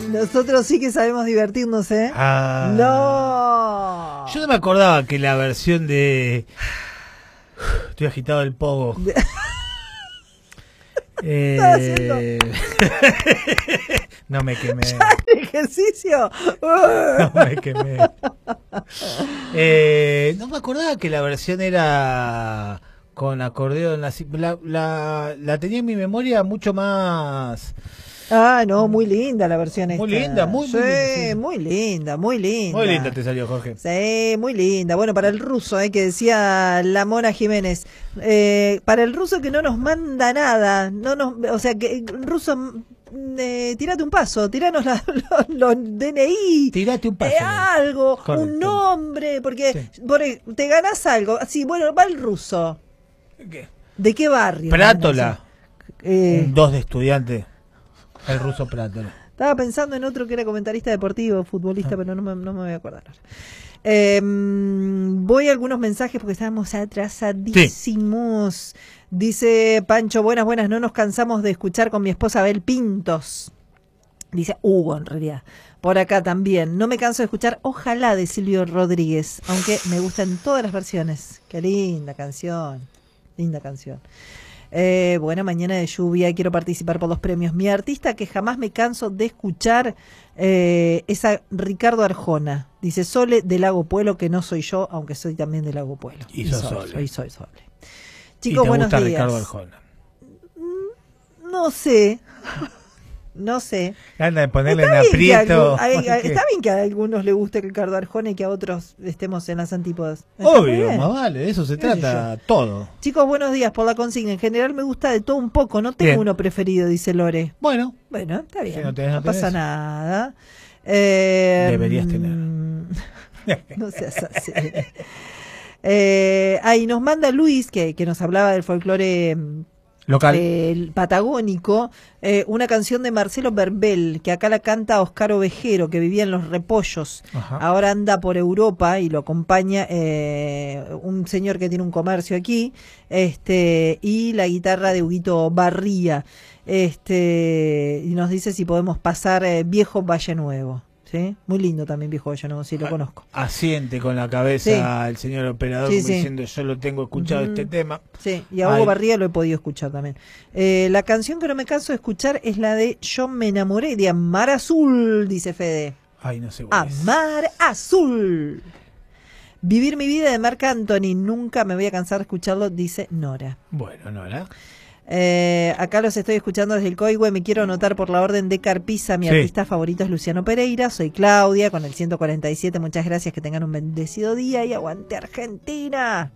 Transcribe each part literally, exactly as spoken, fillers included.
Nosotros sí que sabemos divertirnos, ¿eh? Ah, ¡No! Yo no me acordaba que la versión de... Estoy agitado del pogo. ¿Qué estás eh... No me quemé. ¿El ejercicio? No me quemé. Eh, no me acordaba que la versión era con acordeón. La, la, la, la tenía en mi memoria mucho más... Ah, no, muy linda la versión Muy esta. linda, muy, sí, muy linda, sí. muy linda, muy linda. Muy linda te salió, Jorge. Sí, muy linda. Bueno, para el ruso, eh, que decía la Mona Jiménez, eh, para el ruso que no nos manda nada, no nos, o sea, que el ruso, eh, tirate un paso, tiranos la, los, los D N I. Tirate un paso. Eh, algo, Correcto. un nombre, porque Sí. por, te ganás algo. Sí, bueno, va el ruso. ¿Qué? ¿De qué barrio? Prátola. Eh, Un dos de estudiante. El ruso Prátola. Estaba pensando en otro que era comentarista deportivo, futbolista, ah. pero no me, no me voy a acordar. Eh, voy a algunos mensajes porque estábamos atrasadísimos. Sí. Dice Pancho, buenas, buenas, no nos cansamos de escuchar con mi esposa Abel Pintos. Dice Hugo, en realidad. Por acá también. No me canso de escuchar Ojalá de Silvio Rodríguez, aunque me gustan todas las versiones. Qué linda canción. Linda canción. Eh, buena mañana de lluvia, quiero participar por los premios. Mi artista que jamás me canso de escuchar eh, es a Ricardo Arjona. Dice Sole de Lago Puelo, que no soy yo, aunque soy también de Lago Puelo. Y, y soy, soy, soy, soy Sole. Chicos, ¿Y te buenos gusta días. Ricardo Arjona? No sé. No sé. Anda de ponerle está en bien aprieto. Algún, hay, está bien que a algunos les guste Ricardo Arjona y que a otros estemos en las antípodas. Obvio, más vale, de eso se trata todo. Chicos, buenos días por la consigna. En general me gusta de todo un poco. No tengo bien. uno preferido, dice Lore. Bueno. Bueno, está bien. Si no, tenés, no, no pasa nada. Eh, Deberías tener. No seas así. Eh, ahí nos manda Luis, que, que nos hablaba del folclore local, eh, patagónico, eh, una canción de Marcelo Berbel, que acá la canta Oscar Ovejero, que vivía en Los Repollos. Ajá. Ahora anda por Europa y lo acompaña eh, un señor que tiene un comercio aquí, este y la guitarra de Huguito Barría. Este, y nos dice si podemos pasar eh, Viejo Valle Nuevo. ¿Sí? Muy lindo también Viejo Valle Nuevo, sí, lo conozco. Asiente con la cabeza sí. el señor operador, sí, como sí. diciendo yo lo tengo escuchado uh-huh. este tema. Sí, y a Hugo Ay. Barría lo he podido escuchar también. Eh, la canción que no me canso de escuchar es la de Yo me enamoré de Amar Azul, dice Fede. Ay, no sé. Amar Azul. Vivir mi vida de Marc Anthony, nunca me voy a cansar de escucharlo, dice Nora. Bueno, Nora. Eh, acá los estoy escuchando desde el Coihue. Me quiero anotar por la orden de Carpisa. Mi sí. artista favorito es Luciano Pereira. Soy Claudia con el ciento cuarenta y siete. Muchas gracias, que tengan un bendecido día y aguante Argentina.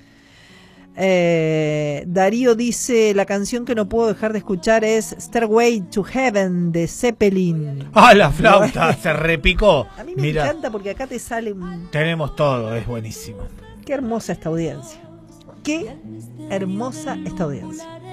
eh, Darío dice la canción que no puedo dejar de escuchar es Stairway to Heaven de Zeppelin. ¡Ah, la flauta! Se repicó. A mí me Mirá. encanta porque acá te sale un... Tenemos todo, es buenísimo. Qué hermosa esta audiencia. Qué hermosa esta audiencia.